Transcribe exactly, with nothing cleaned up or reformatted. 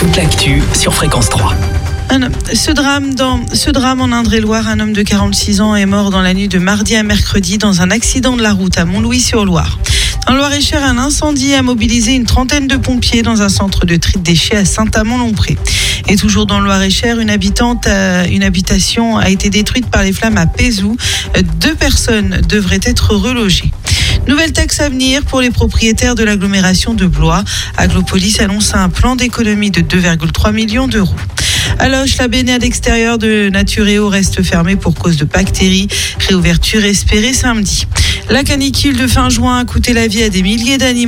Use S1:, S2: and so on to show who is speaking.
S1: Toute l'actu sur Fréquence trois.
S2: Un, ce, drame dans, ce drame en Indre-et-Loire, un homme de quarante-six ans est mort dans la nuit de mardi à mercredi dans un accident de la route à Montlouis-sur-Loire. Dans le Loir-et-Cher, un incendie a mobilisé une trentaine de pompiers dans un centre de tri de déchets à Saint-Amand-Lompré. Et toujours dans le Loir-et-Cher, une, habitante, une habitation a été détruite par les flammes à Pézou. Deux personnes devraient être relogées. Nouvelle taxe à venir pour les propriétaires de l'agglomération de Blois. Aglopolis annonce un plan d'économie de deux virgule trois millions d'euros. À Loches, la baignade extérieure de Naturéo reste fermée pour cause de bactéries. Réouverture espérée samedi. La canicule de fin juin a coûté la vie à des milliers d'animaux.